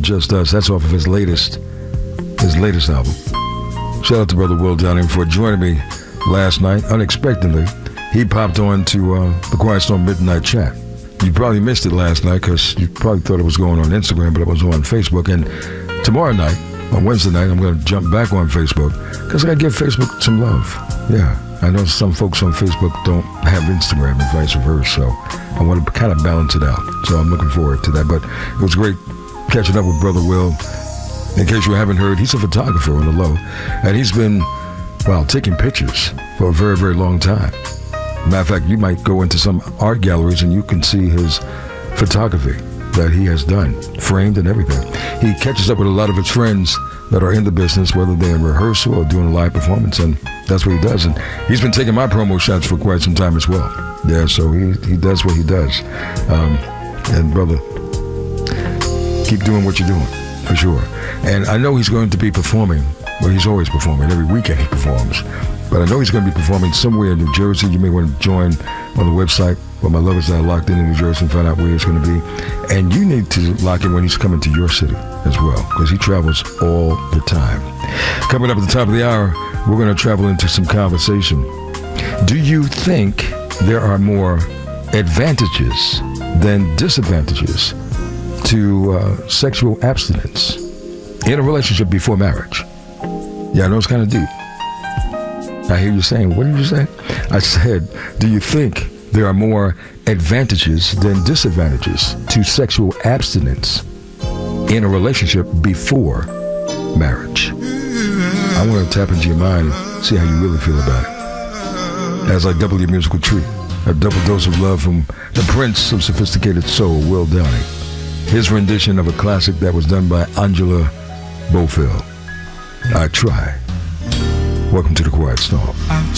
Just Us. That's off of his latest album. Shout out to Brother Will Downing for joining me last night unexpectedly. He popped on to the Quiet Storm Midnight Chat. You probably missed it last night because you probably thought it was going on Instagram, but it was on Facebook. And tomorrow night, on Wednesday night, I'm going to jump back on Facebook because I got to give Facebook some love. Yeah, I know some folks on Facebook don't have Instagram and vice versa, so I want to kind of balance it out. So I'm looking forward to that. But it was great catching up with Brother Will. In case you haven't heard, he's a photographer on the low, and he's been, taking pictures for a very, very long time. Matter of fact, you might go into some art galleries and you can see his photography that he has done, framed and everything. He catches up with a lot of his friends that are in the business, whether they're in rehearsal or doing a live performance, and that's what he does. And he's been taking my promo shots for quite some time as well. Yeah, so he does what he does. And brother, keep doing what you're doing, for sure. And I know he's going to be performing. Well, he's always performing. Every weekend he performs. But I know he's going to be performing somewhere in New Jersey. You may want to join on the website where my lovers that are locked in New Jersey and find out where he's going to be. And you need to lock in when he's coming to your city as well, because he travels all the time. Coming up at the top of the hour, we're going to travel into some conversation. Do you think there are more advantages than disadvantages to sexual abstinence in a relationship before marriage? Yeah, I know it's kind of deep. I hear you saying, what did you say? I said, do you think there are more advantages than disadvantages to sexual abstinence in a relationship before marriage? I want to tap into your mind and see how you really feel about it. As I double your musical treat, a double dose of love from the Prince of Sophisticated Soul, Will Downing. His rendition of a classic that was done by Angela Bofill. I Try. Welcome to the Quiet Storm.